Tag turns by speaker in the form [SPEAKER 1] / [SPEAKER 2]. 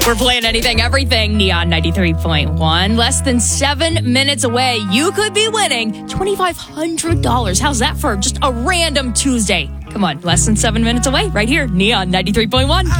[SPEAKER 1] We're playing Anything, Everything, Neon 93.1. Less than 7 minutes away, you could be winning $2,500. How's that for just a random Tuesday? Come on, less than 7 minutes away, right here, Neon 93.1.